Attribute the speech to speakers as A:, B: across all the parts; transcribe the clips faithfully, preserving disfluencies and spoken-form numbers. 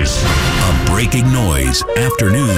A: This, a Breaking Noise afternoon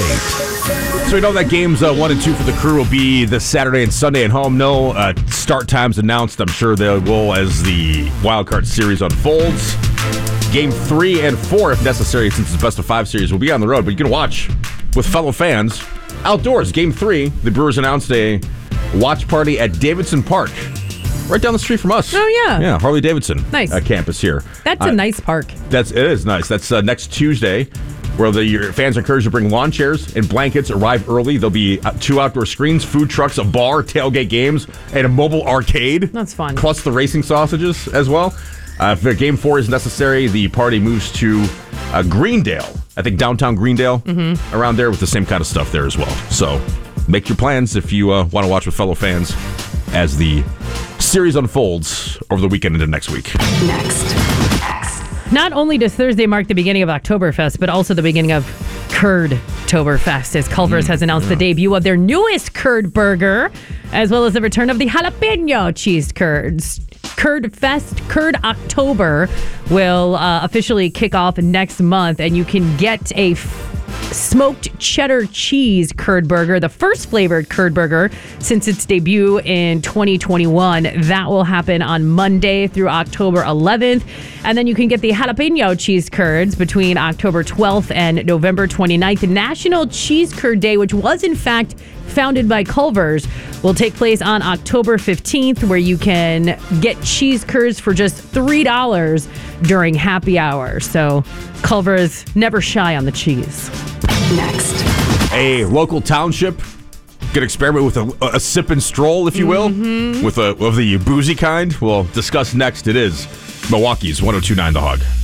A: update.
B: So we know that games uh, one and two for the Crew will be this Saturday and Sunday at home. No uh, start times announced. I'm sure they will as the Wild Card series unfolds. Game three and four, if necessary, since it's best of five series, will be on the road. But you can watch with fellow fans outdoors. Game three, the Brewers announced a watch party at Davidson Park, right down the street from us.
C: Oh, yeah.
B: Yeah, Harley Davidson
C: nice.
B: uh, campus here.
C: That's
B: uh,
C: a nice park.
B: That's It is nice. That's uh, next Tuesday, where the your fans are encouraged to bring lawn chairs and blankets, arrive early. There'll be uh, two outdoor screens, food trucks, a bar, tailgate games, and a mobile arcade.
C: That's fun.
B: Plus the racing sausages as well. Uh, if game four is necessary, the party moves to uh, Greendale. I think downtown Greendale, mm-hmm. around there with the same kind of stuff there as well. So make your plans if you uh, want to watch with fellow fans as the series unfolds over the weekend into next week.
D: Next.
C: Not only does Thursday mark the beginning of Oktoberfest, but also the beginning of Curd-toberfest, as Culver's mm, has announced yeah. the debut of their newest curd burger, as well as the return of the jalapeno cheese curds. Curd Fest, Curd October will uh, officially kick off next month, and you can get a f- smoked cheddar cheese curd burger, the first flavored curd burger since its debut in twenty twenty-one. That will happen on Monday through October eleventh. And then you can get the jalapeno cheese curds between October twelfth and November twenty-ninth. The National Cheese Curd Day, which was in fact founded by Culver's, will take place on October fifteenth, where you can get cheese curds for just three dollars during happy hour. So Culver's never shy on the cheese.
D: Next.
B: A local township can experiment with a, a sip and stroll, if you will, mm-hmm. with a of the boozy kind. We'll discuss next. It is Milwaukee's one oh two point nine The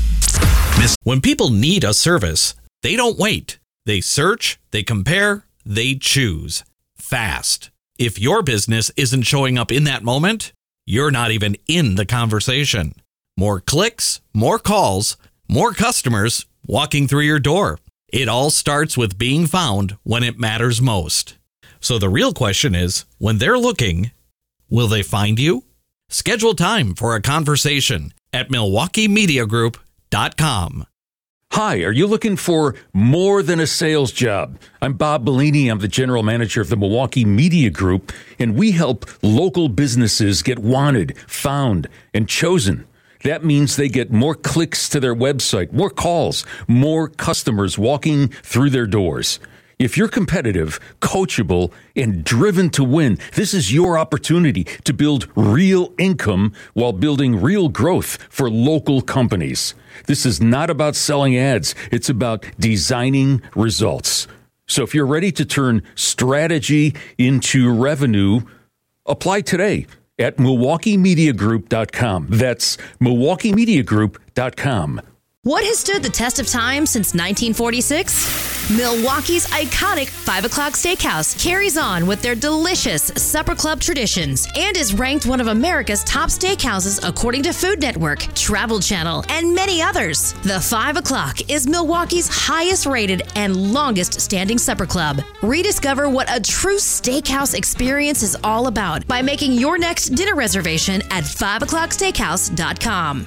B: Hog.
E: When people need a service, they don't wait. They search, they compare, they choose. Fast. If your business isn't showing up in that moment, you're not even in the conversation. More clicks, more calls, more customers walking through your door. It all starts with being found when it matters most. So the real question is, when they're looking, will they find you? Schedule time for a conversation at milwaukee media group dot com.
F: Hi, are you looking for more than a sales job? I'm Bob Bellini. I'm the general manager of the Milwaukee Media Group, and we help local businesses get wanted, found, and chosen. That means they get more clicks to their website, more calls, more customers walking through their doors. If you're competitive, coachable, and driven to win, this is your opportunity to build real income while building real growth for local companies. This is not about selling ads. It's about designing results. So if you're ready to turn strategy into revenue, apply today at milwaukee media group dot com. That's milwaukee media group dot com.
G: What has stood the test of time since nineteen forty-six? Milwaukee's iconic five o'clock Steakhouse carries on with their delicious supper club traditions and is ranked one of America's top steakhouses according to Food Network, Travel Channel, and many others. The five o'clock is Milwaukee's highest rated and longest standing supper club. Rediscover what a true steakhouse experience is all about by making your next dinner reservation at five o'clock steakhouse dot com.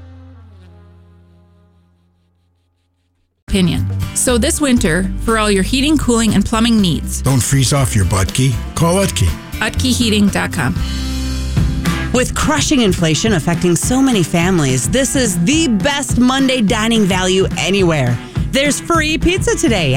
H: Opinion. So this winter, for all your heating, cooling, and plumbing needs,
I: don't freeze off your butt key. Call Utke.
H: utke heating dot com.
J: With crushing inflation affecting so many families, this is the best Monday dining value anywhere. There's free pizza today